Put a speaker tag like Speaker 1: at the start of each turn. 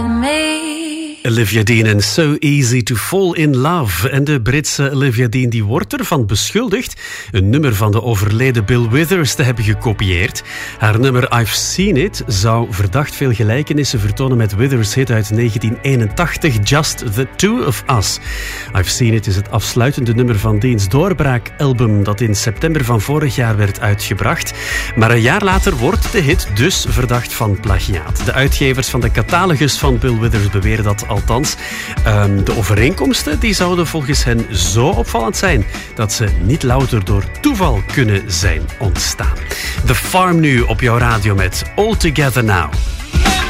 Speaker 1: Olivia Dean en So Easy to Fall in Love. En de Britse Olivia Dean die wordt ervan beschuldigd een nummer van de overleden Bill Withers te hebben gekopieerd. Haar nummer I've Seen It zou verdacht veel gelijkenissen vertonen met Withers' hit uit 1981, Just the Two of Us. I've Seen It is het afsluitende nummer van Deans doorbraakalbum dat in september van vorig jaar werd uitgebracht. Maar een jaar later wordt de hit dus verdacht van plagiaat. De uitgevers van de catalogus van Bill Withers beweren dat althans. De overeenkomsten die zouden volgens hen zo opvallend zijn dat ze niet louter door toeval kunnen zijn ontstaan. The Farm nu op jouw radio met All Together Now.